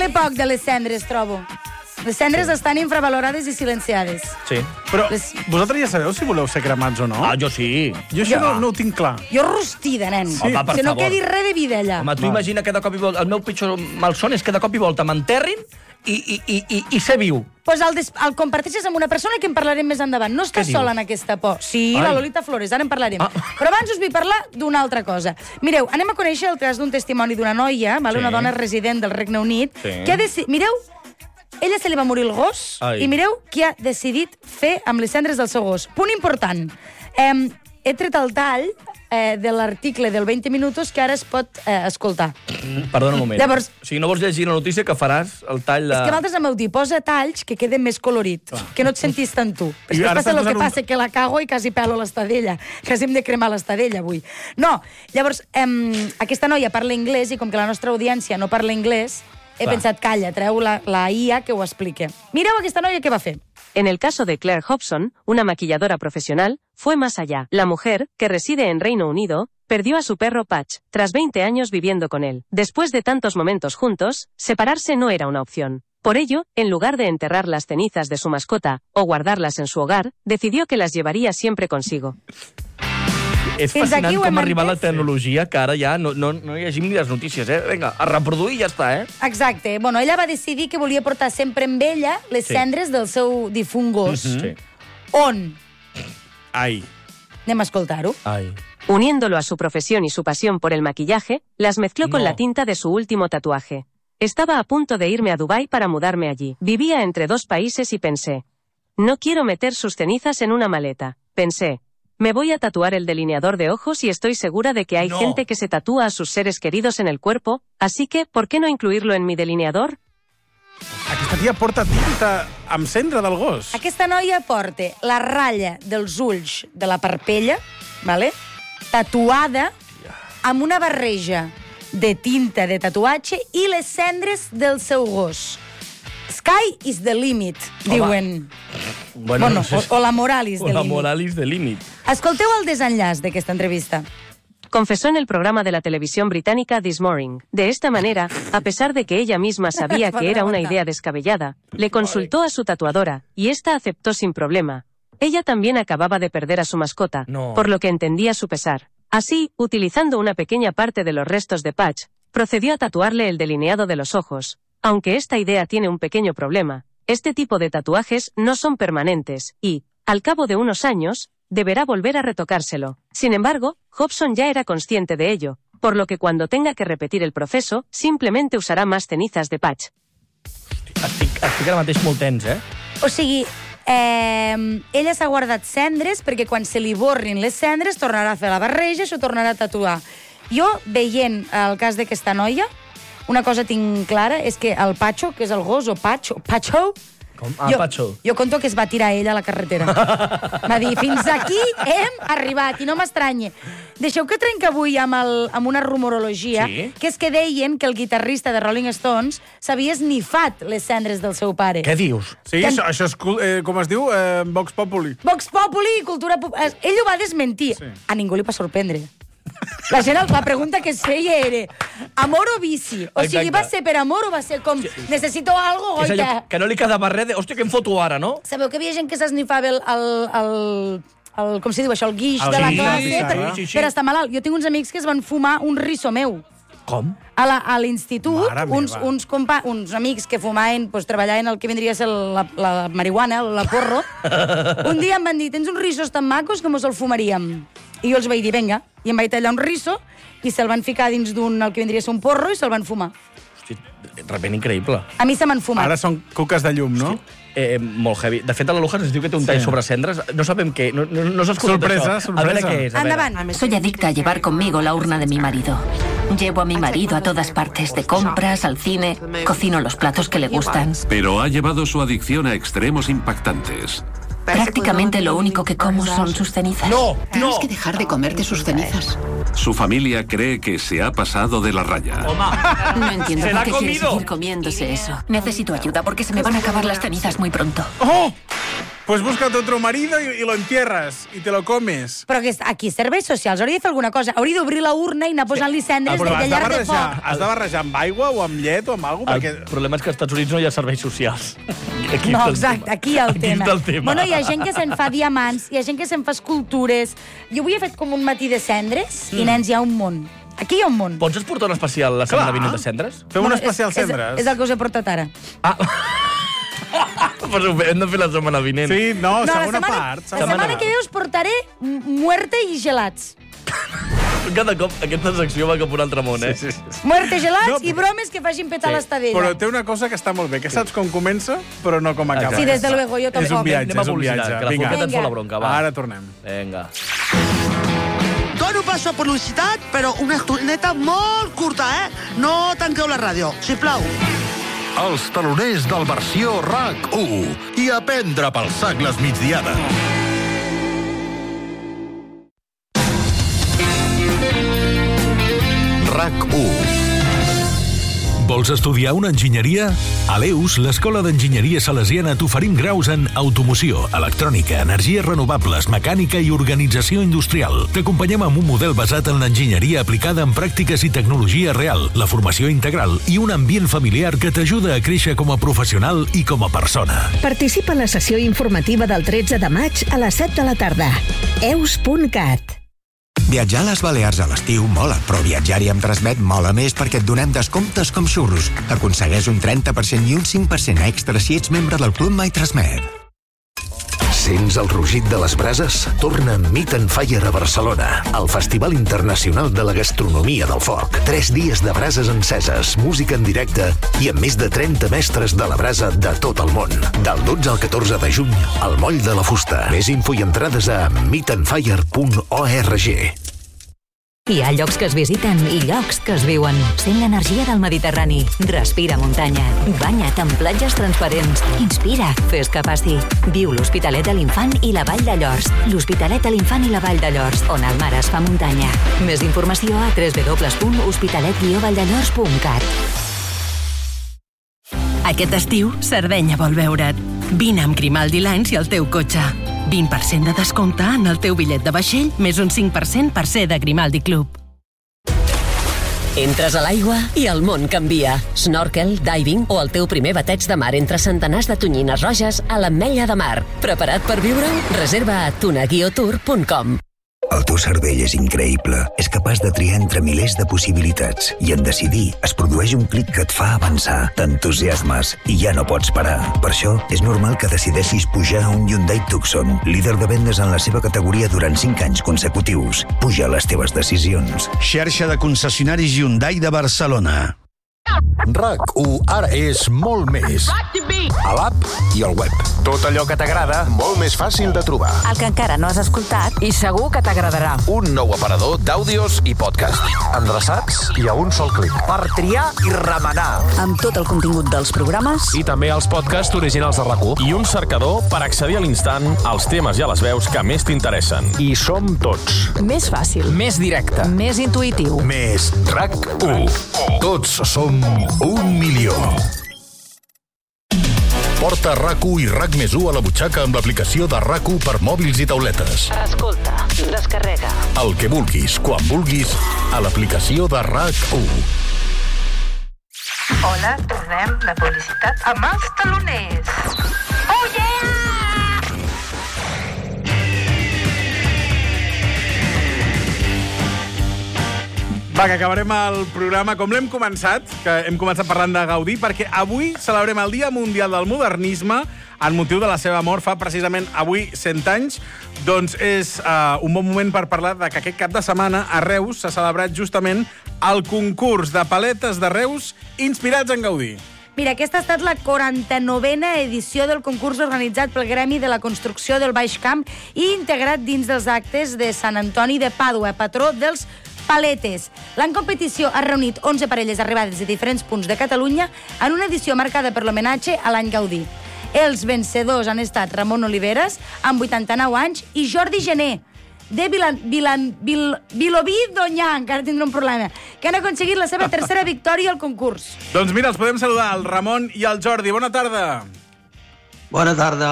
Saber poc de les cendres, trobo. Les cendres estan infravalorades i silenciades. Sí. Però vosaltres ja sabeu si voleu ser cremats o no? Ah, jo sí. Jo això no ho tinc clar. Jo rostida, nen. Sí. Home, per que no favor. quedi res de vida allà. Home, tu imagina que de cop i volta... El meu pitjor malson és que de cop i volta m'enterrin i ser viu. Pues el comparteixes amb una persona que en parlarem més endavant. No estàs sola en aquesta por. Sí, la Lolita Flores, ara en parlarem. Però abans us vull parlar d'una altra cosa. Mireu, anem a conèixer el cas d'un testimoni d'una noia, una dona resident del Regne Unit, que ha decidit... Mireu, ella se li va morir el gos i mireu què ha decidit fer amb les cendres del seu gos. Punt important. He tret el tall de l'article del 20 minuts que ara es pot escoltar. Perdona un moment. Llavors, o sigui, no vols llegir la notícia que faràs el tall de... És que vosaltres em heu dit, posa talls que queden més colorit, que no et sentis tant tu. Però després passa el que passa, que la cago i quasi pelo l'estadella. Quasi hem de cremar l'estadella avui. No, llavors, aquesta noia parla anglès i com que la nostra audiència no parla anglès, he pensat, calla, treu la IA que ho explique. Mireu aquesta noia què va fer. En el caso de Claire Hobson, una maquilladora profesional, fue más allá. La mujer, que reside en Reino Unido, perdió a su perro Patch, tras 20 años viviendo con él. Después de tantos momentos juntos, separarse no era una opción. Por ello, en lugar de enterrar las cenizas de su mascota o guardarlas en su hogar, decidió que las llevaría siempre consigo. És fascinant com ha arribat la tecnologia, que ara ja no llegim ni les notícies, Vinga, a reproduir i ja està, Exacte. Bueno, ella va decidir que volia portar sempre amb ella les cendres del seu difunt gos. On? Ai. Anem a escoltar-ho. Ai. Uniéndolo a su profesión y su pasión por el maquillaje, las mezcló con la tinta de su último tatuaje. Estaba a punto de irme a Dubái para mudarme allí. Vivía entre dos países y pensé, no quiero meter sus cenizas en una maleta. Pensé, me voy a tatuar el delineador de ojos y estoy segura de que hay gente que se tatúa a sus seres queridos en el cuerpo, así que, ¿por qué no incluirlo en mi delineador? Aquesta tia porta tinta amb cendra del gos. Aquesta noia porta la ratlla dels ulls de la parpella, tatuada amb una barreja de tinta de tatuatge i les cendres del seu gos. Sky is the limit, diuen. Bueno, o la moral is the limit. O la moral is the limit. Escolteu el desenllaç d'aquesta entrevista. Confesó en el programa de la televisión británica This Morning. De esta manera, a pesar de que ella misma sabía que era una idea descabellada, le consultó a su tatuadora, y esta aceptó sin problema. Ella también acababa de perder a su mascota, por lo que entendía su pesar. Así, utilizando una pequeña parte de los restos de Patch, procedió a tatuarle el delineado de los ojos. Aunque esta idea tiene un pequeño problema, este tipo de tatuajes no son permanentes, y, al cabo de unos años, deberá volver a retocárselo. Sin embargo, Hobson ya era consciente de ello, por lo que cuando tenga que repetir el proceso, simplemente usará más cenizas de Patch. Estic ara mateix molt tens, O sigui, ella s'ha guardat cendres perquè quan se li borrin les cendres tornarà a fer la barreja i s'ho tornarà a tatuar. Jo, veient el cas d'aquesta noia, una cosa tinc clara és que el Patxo, que és el gos, o Patxo, Com? Patxo. Jo conto que es va tirar ella a la carretera. Va dir, fins aquí hem arribat, i no m'estranye. Deixeu que trenqui avui amb una rumorologia, que és que deien que el guitarrista de Rolling Stones s'havia esnifat les cendres del seu pare. Què dius? Sí, això és, com es diu, Vox Populi. Vox Populi i cultura popular. Ell ho va desmentir. A ningú li va sorprendre. La gent, la pregunta que es feia era amor o vici? O sigui, va ser per amor o va ser com necessito algo, goita? És allò que no li quedava res de... Hòstia, què em foto ara, no? Sabeu que hi havia gent que s'esnifava com se diu això, el guix de la classe per estar malalt. Jo tinc uns amics que es van fumar un riso meu. Com? A l'institut, uns amics que fumaven, treballaven el que vindria a ser la marihuana, la porro, un dia em van dir, tens uns rissos tan macos que mos el fumaríem. I jo els vaig dir, vinga, i em vaig tallar un riso i se'l van ficar dins el que vindria a ser un porro i se'l van fumar. Hosti, repent increïble. A mi se m'han fumat. Ara són cuques de llum, no? Molt heavy. De fet, a la Luján es diu que té un tall sobre cendres. No sabem què, no s'ha escoltat això. A veure què és. Endavant. Soy adicta a llevar conmigo la urna de mi marido. Llevo a mi marido a todas partes, de compras, al cine, cocino los platos que le gustan. Pero ha llevado su adicción a extremos impactantes. Prácticamente lo único que como son sus cenizas. No. Tienes que dejar de comerte sus cenizas. Su familia cree que se ha pasado de la raya. No entiendo por qué quiere seguir comiéndose eso. Necesito ayuda porque se me van a acabar las cenizas muy pronto. Pues búscate otro marido y lo entierras y te lo comes. Però aquí serveis socials, hauria de fer alguna cosa. Hauria d'obrir la urna i anar posant-li cendres de llar de foc. Has de barrejar amb aigua o amb llet o amb alguna cosa? El problema és que als Estats Units no hi ha serveis socials. No, exacte, aquí hi ha el tema. Bueno, hi ha gent que se'n fa diamants, hi ha gent que se'n fa escultures. Jo avui he fet com un matí de cendres i, nens, hi ha un món. Aquí hi ha un món. Pots exportar un especial la setmana vinent de cendres? Fem un especial cendres. És el que us he portat ara. Però hem de fer la setmana vinent. Sí, no, segona part. La setmana que ve us portaré muerte i gelats. Cada cop aquesta secció va cap un altre món, Sí. Muerte, gelats i bromes que facin petar l'estadella. Però té una cosa que està molt bé, que saps com comença, però no com acaba. Sí, des de luego, jo tampoc. És un viatge, Anem a és un viatge. publicitat, que la Forqueta ens fa la bronca, va. Ara tornem. Vinga. Dono paso a publicitat, però una estoneta molt curta, No tanqueu la ràdio, sisplau. Els taloners del versió RAC1 i aprendre pel sac les migdiades. RAC1. Vols estudiar una enginyeria? A l'EUS, l'Escola d'Enginyeria Salesiana t'oferim graus en automoció, electrònica, energies renovables, mecànica i organització industrial. T'acompanyem amb un model basat en l'enginyeria aplicada en pràctiques i tecnologia real, la formació integral i un ambient familiar que t'ajuda a créixer com a professional i com a persona. Participa en la sessió informativa del 13 de maig a les 7 de la tarda. eus.cat. Viatjar a les Balears a l'estiu mola, però viatjar-hi amb Transmet mola més perquè et donem descomptes com xurros. Aconsegueix un 30% i un 5% extra si ets membre del Club My Transmet. Sents el rugit de les brases? Torna Meat and Fire a Barcelona, el Festival Internacional de la Gastronomia del Foc. 3 dies de brases enceses, música en directe i amb més de 30 mestres de la brasa de tot el món. Del 12 al 14 de juny, al Moll de la Fusta. Més info i entrades a meatandfire.org. Hi ha llocs que es visiten i llocs que es viuen. Sent l'energia del Mediterrani. Respira muntanya. Banya't en platges transparents. Inspira. Fes que passi. Viu l'Hospitalet de l'Infant i la Vall de Llors. L'Hospitalet de l'Infant i la Vall de Llors, on el mar es fa muntanya. Més informació a www.hospitalet-valldellors.cat. Aquest estiu, Sardenya vol veure't. Vine amb Grimaldi Lines i el teu cotxe. 20% de descompte en el teu bitllet de vaixell, més un 5% per ser de Grimaldi Club. Entres a l'aigua i el món canvia. Snorkel, diving o el teu primer bateig de mar entre centenars de tonyines roges a l'Ametlla de Mar. Preparat per viure-ho? Reserva a tunaguiotour.com. El teu cervell és increïble. És capaç de triar entre milers de possibilitats. I en decidir es produeix un clic que et fa avançar. T'entusiasmes i ja no pots parar. Per això, és normal que decideixis pujar a un Hyundai Tucson, líder de vendes en la seva categoria durant 5 anys consecutius. Puja les teves decisions. Xarxa de concessionaris Hyundai de Barcelona. RAC1 ara és molt més. A l'app i al web. Tot allò que t'agrada, molt més fàcil de trobar. El que encara no has escoltat i segur que t'agradarà. Un nou aparador d'àudios i podcast. Endreçats i a un sol clic. Per triar i remenar. Amb tot el contingut dels programes. I també els podcasts originals de RAC1. I un cercador per accedir a l'instant als temes i a les veus que més t'interessen. I som tots. Més fàcil. Més directe. Més intuïtiu. Més RAC1. Tots som 1 milió. Porta RAC1 i RAC+1 a la butxaca amb l'aplicació de RAC1 per mòbils i tauletes. Escolta, descarrega. El que vulguis, quan vulguis, a l'aplicació de RAC1. Hola, tornem la publicitat amb els taloners. Oh, yeah! Va, que acabarem el programa com l'hem començat, que hem començat parlant de Gaudí, perquè avui celebrem el Dia Mundial del Modernisme en motiu de la seva mort fa precisament avui 100 anys. Doncs és un bon moment per parlar de que aquest cap de setmana a Reus s'ha celebrat justament el concurs de paletes de Reus inspirats en Gaudí. Mira, aquesta ha estat la 49a edició del concurs organitzat pel Gremi de la Construcció del Baix Camp i integrat dins dels actes de Sant Antoni de Pàdua, patró dels paletes. L'any competició ha reunit 11 parelles arribades de diferents punts de Catalunya en una edició marcada per l'homenatge a l'any Gaudí. Els vencedors han estat Ramon Oliveres, amb 89 anys, i Jordi Gené, de Vilobí d'Onyà, encara tindrà un problema, que han aconseguit la seva tercera victòria al concurs. Doncs mira, els podem saludar, el Ramon i el Jordi. Bona tarda. Bona tarda.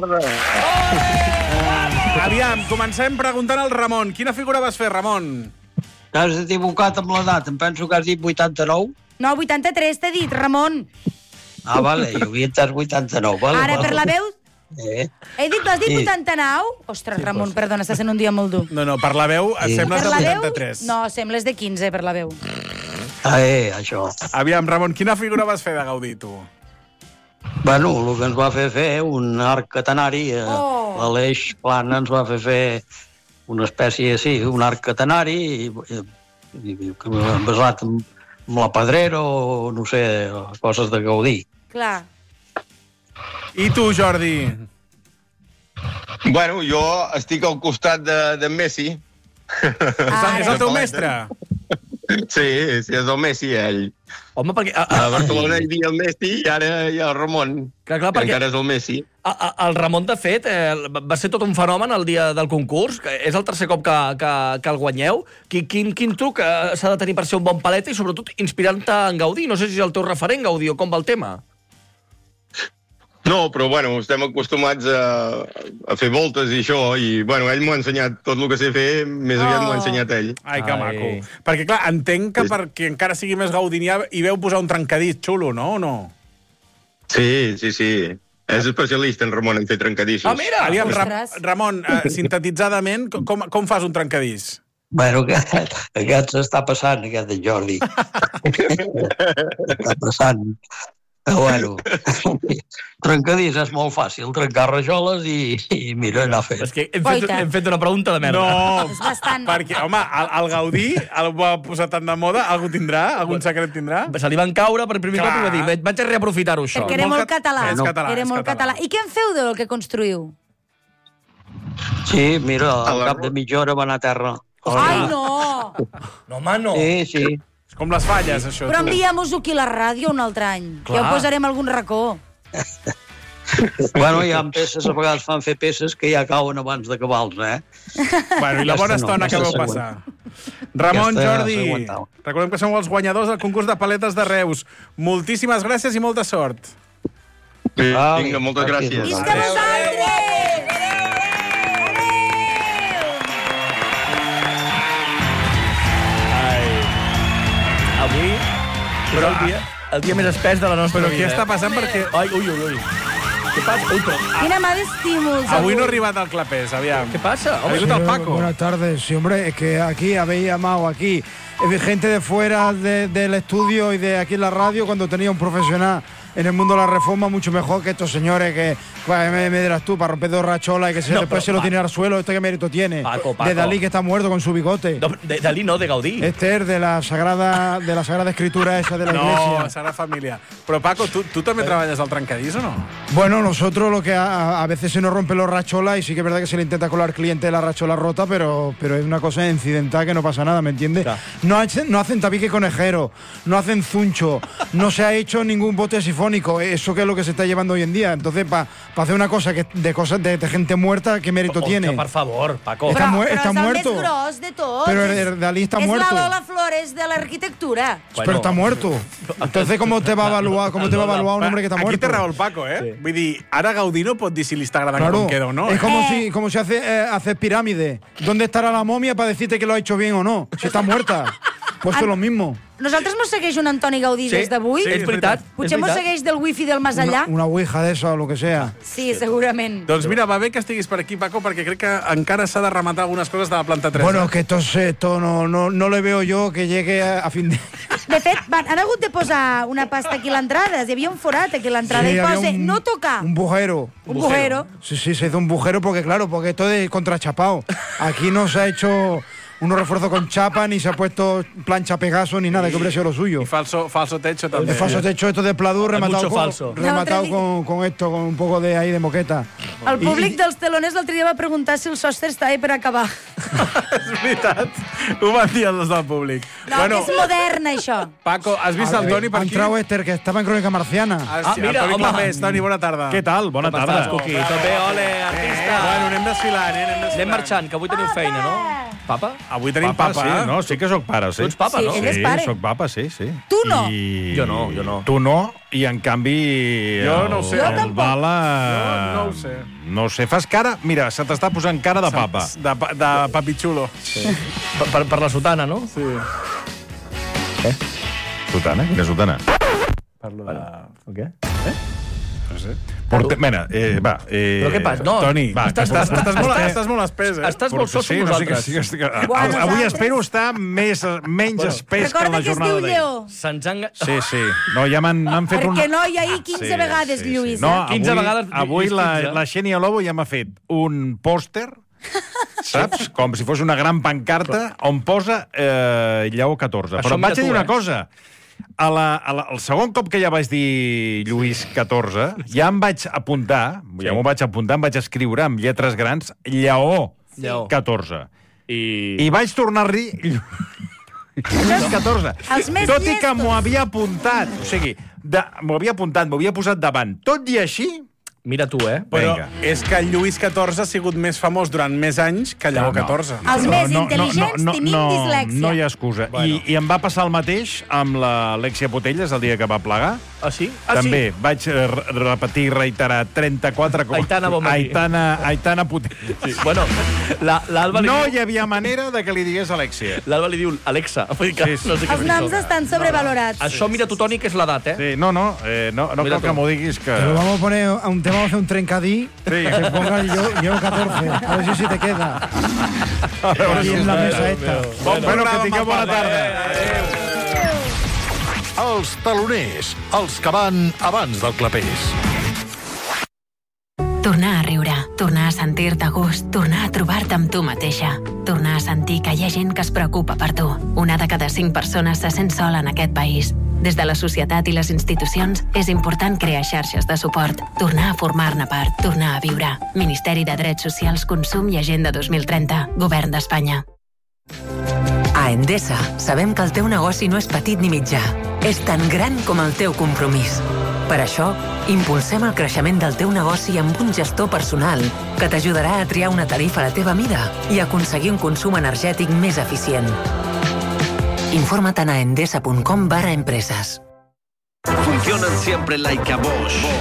Aviam, comencem preguntant al Ramon. Quina figura vas fer, Ramon? T'has equivocat amb l'edat. Em penso que has dit 89. No, 83 t'he dit, Ramon. Ah, vale, jo havia entès 89. Vale, Ara, per la veu... Has dit Sí. 89? Ostres, Ramon, perdona, està sent un dia molt dur. No, per la veu sembles Per de la veu? 83. No, sembles de 15, per la veu. Això. Aviam, Ramon, quina figura vas fer de Gaudí, tu? Bueno, el que ens va fer un arc catenari, l'Aleix Plana ens va fer una espècie, sí, un arc catenari, basat en la Pedrera o, no sé, coses de Gaudí. Clar. I tu, Jordi? Bueno, jo estic al costat de Messi. És el teu mestre? Sí, és el Messi, ell. Home, perquè... A Barcelona hi havia el Messi i ara hi ha el Ramon, que encara és el Messi. El Ramon, de fet, va ser tot un fenomen el dia del concurs. És el tercer cop que el guanyeu. Quin truc s'ha de tenir per ser un bon paleta i, sobretot, inspirant-te en Gaudí? No sé si és el teu referent, Gaudí, o com va el tema. No, però, bueno, estem acostumats a fer voltes i això, i, bueno, ell m'ho ha ensenyat tot el que sé fer, més aviat m'ho ha ensenyat ell. Ai, que maco. Perquè, clar, entenc que perquè encara sigui més gaudinià hi veu posar un trencadís xulo, no? O no? Sí. És especialista, en Ramon, en fer trencadissos. Ah, mira! Aviam, Ramon, sintetitzadament, com fas un trencadís? Bueno, aquest s'està passant, aquest de Jordi. Està passant. Bueno, trencadís és molt fàcil, trencar rajoles i mira, anar fent. És que hem fet una pregunta de merda. No, perquè, home, el Gaudí el va posar tant de moda, algú tindrà? Algun secret tindrà? Se li van caure per primer cop i va dir, vaig a reaprofitar-ho, això. Perquè era molt català. Era molt català. I què en feu del que construïu? Sí, mira, al cap de mitja hora va anar a terra. Ai, no! No, home, no. Sí. És com les falles, això. Però enviem-nos-ho aquí a la ràdio un altre any. Clar. Ja ho posarem a algun racó. Bueno, hi ha peces, a vegades fan fer peces que ja cauen abans d'acabar-los, Bueno, i la bona estona que vau passar. Ramon, Jordi, recordem que som els guanyadors del concurs de paletes de Reus. Moltíssimes gràcies i molta sort. Vinga, moltes gràcies. Visca vosaltres! Avui és el dia més espès de la nostra vida. Però què està passant? Perquè... Ai, ui. Què passa? Quina mà d'estímuls. Avui no ha arribat el clapés, aviam. ¿Qué pasa? Ha vingut el Paco. Buenas tardes. Sí, hombre, es que aquí habéis llamado aquí gente de fuera del estudio y de aquí en la radio cuando tenía un profesional en el mundo de la reforma mucho mejor que estos señores que me dirás tú para romper dos racholas y que después se lo tiene al suelo. ¿Este qué mérito tiene? Paco. De Dalí, que está muerto con su bigote. No, de Dalí no, de Gaudí. Este es de la sagrada escritura esa de la iglesia. No, Sagrada Família. Però, Paco, ¿tú també treballes al trencadís o no? Bueno, nosotros lo que a veces se nos rompen los racholas y sí que es verdad que se le intenta colar al cliente la rachola rota, pero es una cosa incidental que no pasa nada, ¿me entiendes? Claro. No hacen tabique conejero, no hacen zuncho, no se ha hecho ningún bote sifónico, eso que es lo que se está llevando hoy en día. Entonces, para hacer una cosa de gente muerta, ¿qué mérito tiene? Por favor, Paco. Está però muerto. és el més gros de tots. Pero Dalí está muerto. És la Lola Flores de l'arquitectura. Pero está muerto. Entonces, ¿cómo te va a evaluar un hombre que está muerto? Aquí té raó el Paco, Sí. Vull dir, ara Gaudí no pot dir si li està agradant com queda o no. Es como si haces pirámide. ¿Dónde estará la momia para decirte que lo ha hecho bien o no? Si está muerta. Pues es lo mismo. Nosaltres mos segueix un Antoni Gaudí des d'avui? Sí, és veritat. Potser mos segueix del wifi del més allà? Una ouija de eso o lo que sea. Sí, segurament. Doncs mira, va bé que estiguis per aquí, Paco, perquè crec que encara s'ha de rematar algunes coses de la planta 3. Bueno, que esto no le veo yo que llegue a fin de... De fet, han hagut de posar una pasta aquí a l'entrada. Hi havia un forat aquí a l'entrada i posa no tocar. Un bujero. Un bujero. Sí, se hizo un bujero porque esto es contrachapado. Aquí no se ha hecho unos refuerzos con chapa, ni se ha puesto plancha Pegaso, ni nada, que hubiera sido lo suyo. Y falso techo también. El falso techo, esto de pladur, rematado falso. con esto, con un poco de ahí de moqueta. El públic dels teloners l'altre dia va preguntar si el sostre estava per acabar. És veritat. Ho van dir els del públic. No, que és modern, això. Paco, has vist el Toni per aquí? Ha entrado Esther, que estava en Crònica Marciana. Mira, home. Toni, bona tarda. Què tal? Bona tarda. Tot bé, ole, artista. Bueno, anem desfilant, Anem marxant, que avui teniu feina, no? Papa? Avui tenim papa. Sí, no, sí que sóc pare, sí. Tu ets papa, no? Sí, ell és pare. Sí, sóc papa, sí. Tu no? Jo no. Tu no, i en canvi... Jo no ho sé. Jo El tampoc. Bala... No ho sé. No ho sé, fas cara... Mira, se t'està posant cara de papa. De papichulo. Sí. Per la sotana, no? Sí. Sotana? Quina sotana? Parlo de... Què? No sé. Mira, va... Però què passa? No, Toni, va, Estàs molt espès, Estàs molt sos com nosaltres. Bueno, avui nosaltres- espero estar menys espès que en Recorda la que es jornada diu d'ahir. Lleó. Se'ns han... Sí. No, ja m'han fet un... Perquè no, i ahir 15 vegades, Lluís. No, 15 vegades, avui Lluís, 15. la Xènia Lobo ja m'ha fet un pòster, saps? Com si fos una gran pancarta on posa Lleó 14. Això Però em mira vaig dir tu, una cosa. El segon cop que ja vaig dir Lluís 14, ja em vaig apuntar, ja m'ho vaig apuntar, em vaig escriure amb lletres grans Lleó 14. I vaig tornar a dir Lluís 14. Els més Tot i que llestos. m'ho havia apuntat. O sigui, m'ho havia apuntat, m'ho havia posat davant. Tot i així... Mira tu, Però Vinga. és que el Lluís XIV ha sigut més famós durant més anys que Lleó XIV. Els més intel·ligents tenim dislèxia. No hi ha excusa. Bueno. I em va passar el mateix amb l'Alexia Potelles el dia que va plegar. Ah, sí? També vaig repetir i reiterar 34 cops. Aitana, bon matí. Aitana Potelles. Sí. Bueno, l'Alba li No diu... hi havia manera de que li digués Alexia. L'Alba li diu Alexa. Vull dir que Sí. no sé què Els és noms això. estan sobrevalorats. Això, mira tu, Toni, que és l'edat, Sí, no cal que m'ho diguis que... Pero vamos a poner a un tema, vamos a hacer un trencadí, que se ponga yo 14, a ver si te queda. A veure Aquí en la mesa esta. Bueno, que tingueu bona tarda. Els taloners, els que van abans del clapés. Tornar a riure, tornar a sentir-te a gust, tornar a trobar-te amb tu mateixa, tornar a sentir que hi ha gent que es preocupa per tu. 1 de cada 5 persones se sent sola en aquest país. Des de la societat i les institucions és important crear xarxes de suport, tornar a formar-ne part, tornar a viure. Ministeri de Drets Socials, Consum i Agenda 2030, Govern d'Espanya. A Endesa sabem que el teu negoci no és petit ni mitjà, és tan gran com el teu compromís. Per això, impulsem el creixement del teu negoci amb un gestor personal que t'ajudarà a triar una tarifa a la teva mida i aconseguir un consum energètic més eficient. Infórmate a endesa.com/empresas. Funcionan siempre like a Bosch.